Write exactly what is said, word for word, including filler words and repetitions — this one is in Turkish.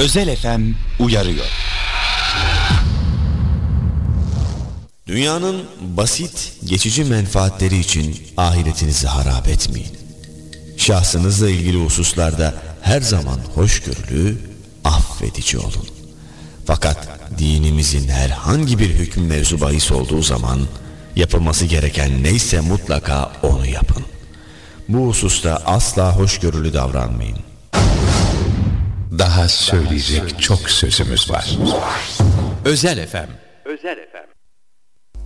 Özel F M uyarıyor. Dünyanın basit, geçici menfaatleri için ahiretinizi harap etmeyin. Şahsınızla ilgili hususlarda her zaman hoşgörülü, affedici olun. Fakat dinimizin herhangi bir hüküm mevzu bahis olduğu zaman yapılması gereken neyse mutlaka onu yapın. Bu hususta asla hoşgörülü davranmayın. Daha söyleyecek çok sözümüz var. Özel F M